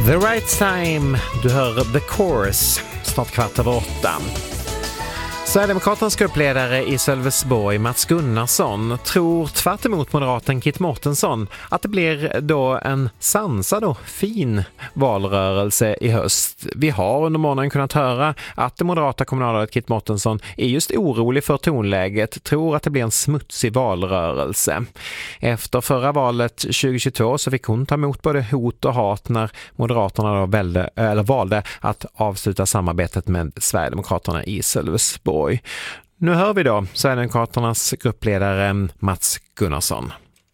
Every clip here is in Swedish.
The Right Time, du hör The Course, snart 7:15. Sverigedemokraternas gruppledare i Sölvesborg, Mats Gunnarsson, tror tvärt emot moderaten Kit Mårtensson att det blir då en sansad och fin valrörelse i höst. Vi har under morgonen kunnat höra att det moderata kommunalrådet Kit Mårtensson är just orolig för tonläget, tror att det blir en smutsig valrörelse. Efter förra valet 2022 så fick hon ta emot både hot och hat när Moderaterna då valde att avsluta samarbetet med Sverigedemokraterna i Sölvesborg. Nu hör vi då Sverigedemokraternas gruppledare Mats Gunnarsson.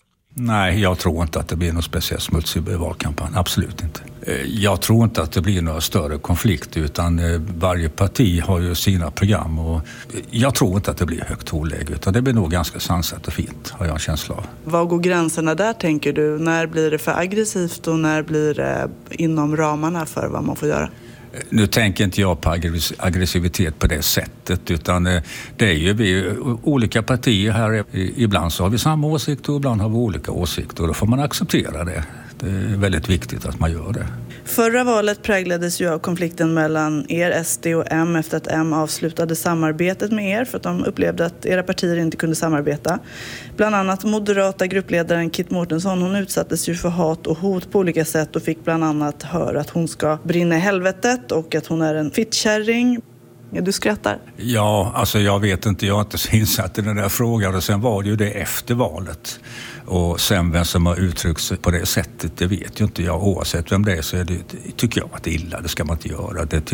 Nej, jag tror inte att det blir någon speciellt smutsig valkampanj. Absolut inte. Jag tror inte att det blir några större konflikter, utan varje parti har ju sina program. Och jag tror inte att det blir högt tonläge, utan det blir nog ganska sansat och fint, har jag en känsla av. Vad går gränserna där, tänker du? När blir det för aggressivt och när blir det inom ramarna för vad man får göra? Nu tänker inte jag på aggressivitet på det sättet, utan det är ju vi olika partier här. Ibland så har vi samma åsikter och ibland har vi olika åsikter, och då får man acceptera det. Det är väldigt viktigt att man gör det. Förra valet präglades ju av konflikten mellan er, SD och M, efter att M avslutade samarbetet med er för att de upplevde att era partier inte kunde samarbeta. Bland annat moderata gruppledaren Kit Mårtensson, hon utsattes ju för hat och hot på olika sätt och fick bland annat höra att hon ska brinna i helvetet och att hon är en fittkärring. Ja, du skrattar. Ja, alltså jag vet inte, jag har inte så insatt i den där frågan, och sen var det ju det efter valet. Och sen vem som har uttryckt sig på det sättet, det vet ju inte jag. Oavsett vem det är så är det, tycker jag att det är illa, det ska man inte göra. Det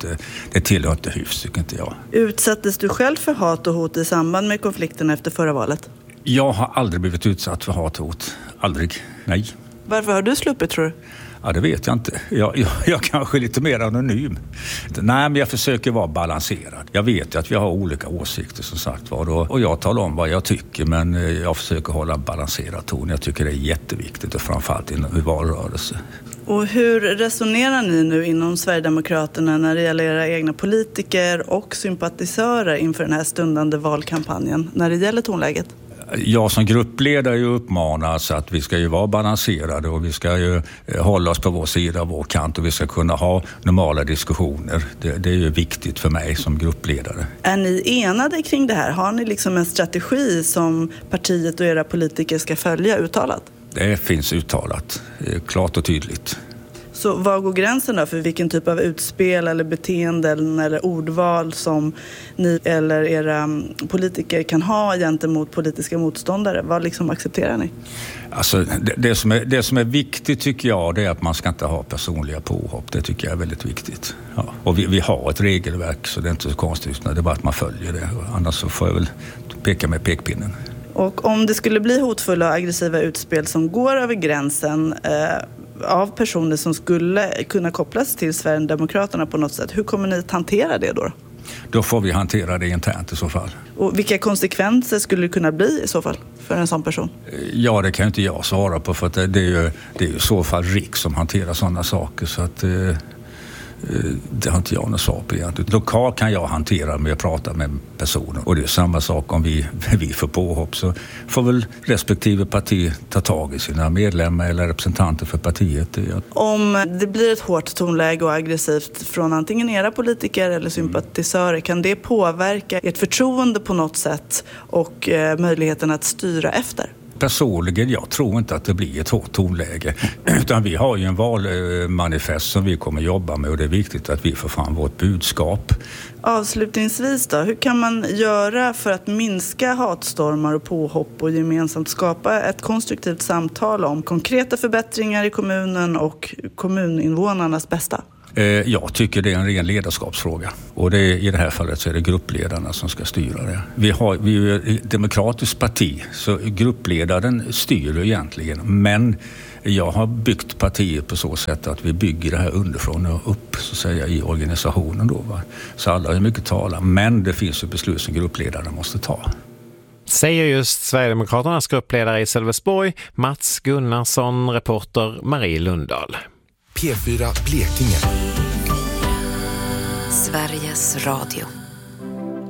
tillhör inte hyfs, tycker inte jag. Utsattes du själv för hat och hot i samband med konflikten efter förra valet? Jag har aldrig blivit utsatt för hat och hot. Aldrig, nej. Varför har du sluppit, tror du? Ja, det vet jag inte. Jag kanske är lite mer anonym. Nej, men jag försöker vara balanserad. Jag vet ju att vi har olika åsikter, som sagt var. Och jag talar om vad jag tycker, men jag försöker hålla en balanserad ton. Jag tycker det är jätteviktigt, och framförallt inom valrörelse. Och hur resonerar ni nu inom Sverigedemokraterna när det gäller era egna politiker och sympatisörer inför den här stundande valkampanjen när det gäller tonläget? Jag som gruppledare ju uppmanar så att vi ska ju vara balanserade, och vi ska ju hålla oss på vår sida, vår kant, och vi ska kunna ha normala diskussioner. Det är ju viktigt för mig som gruppledare. Är ni enade kring det här? Har ni liksom en strategi som partiet och era politiker ska följa uttalat? Det finns uttalat, klart och tydligt. Så vad går gränsen då för vilken typ av utspel eller beteenden eller ordval som ni eller era politiker kan ha gentemot politiska motståndare? Vad liksom accepterar ni? Alltså, det som är viktigt, tycker jag, det är att man ska inte ha personliga påhopp. Det tycker jag är väldigt viktigt. Ja. Och vi har ett regelverk, så det är inte så konstigt, det är bara att man följer det. Annars så får jag väl peka med pekpinnen. Och om det skulle bli hotfulla och aggressiva utspel som går över gränsen av personer som skulle kunna kopplas till Sverigedemokraterna på något sätt, hur kommer ni att hantera det då? Då får vi hantera det internt i så fall. Och vilka konsekvenser skulle det kunna bli i så fall för en sån person? Ja, det kan inte jag svara på, för att det är ju i så fall RIK som hanterar sådana saker, så att det har inte jag något svar på egentligen. Lokalt kan jag hantera med att prata med personer, och det är samma sak om vi får påhopp, så får väl respektive parti ta tag i sina medlemmar eller representanter för partiet. Om det blir ett hårt tonläge och aggressivt från antingen era politiker eller sympatisörer, kan det påverka ert förtroende på något sätt och möjligheten att styra efter? Personligen, jag tror inte att det blir ett hårt tonläge, utan vi har ju en valmanifest som vi kommer jobba med, och det är viktigt att vi får fram vårt budskap. Avslutningsvis då, hur kan man göra för att minska hatstormar och påhopp och gemensamt skapa ett konstruktivt samtal om konkreta förbättringar i kommunen och kommuninvånarnas bästa? Jag tycker det är en ren ledarskapsfråga, och i det här fallet så är det gruppledarna som ska styra det. Vi är ju ett demokratiskt parti, så gruppledaren styr egentligen, men jag har byggt partiet på så sätt att vi bygger det här underifrån och upp, så att säga, i organisationen då, va? Så alla är mycket tala, men det finns ju beslut som gruppledarna måste ta. Säger just Sverigedemokraternas gruppledare i Sölvesborg, Mats Gunnarsson, reporter Marie Lundahl. P4 Blekinge. Sveriges Radio.